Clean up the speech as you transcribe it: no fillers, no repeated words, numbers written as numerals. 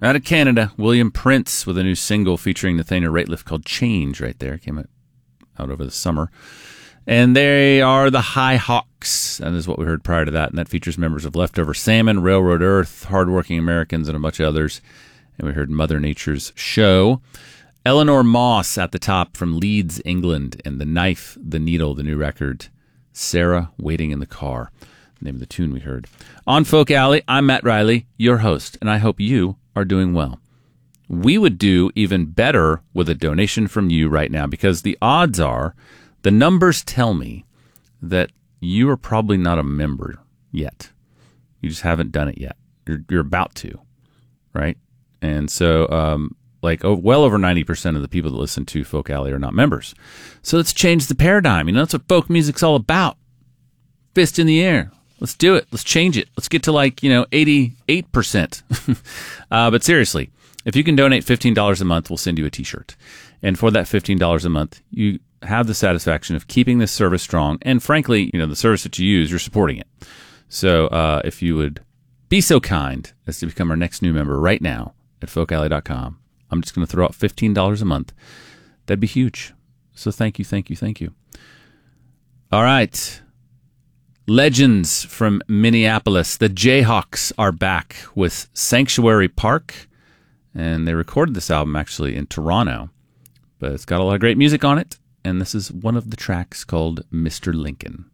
Out of Canada, William Prince with a new single featuring Nathaniel Rateliff called Change right there. Came out over the summer. And they are the High Hawks. That is what we heard prior to that. And that features members of Leftover Salmon, Railroad Earth, Hardworking Americans, and a bunch of others. And we heard Mother Nature's Show. Eleanor Moss at the top from Leeds, England. And The Knife, The Needle, the new record. Sarah, Waiting in the Car. The name of the tune we heard. On Folk Alley, I'm Matt Riley, your host, and I hope you are doing well. We would do even better with a donation from you right now, because the odds are, the numbers tell me that you are probably not a member yet. You just haven't done it yet. You're about to, right? And so, well over 90% of the people that listen to Folk Alley are not members. So let's change the paradigm. You know, that's what folk music's all about. Fist in the air. Let's do it. Let's change it. Let's get to 88%. But seriously, if you can donate $15 a month, we'll send you a t-shirt. And for that $15 a month, you have the satisfaction of keeping this service strong. And frankly, the service that you use, you're supporting it. So if you would be so kind as to become our next new member right now at folkalley.com, I'm just going to throw out $15 a month. That'd be huge. So thank you, thank you, thank you. All right. Legends from Minneapolis. The Jayhawks are back with Sanctuary Park, and they recorded this album actually in Toronto, but it's got a lot of great music on it, and this is one of the tracks called Mr. Lincoln.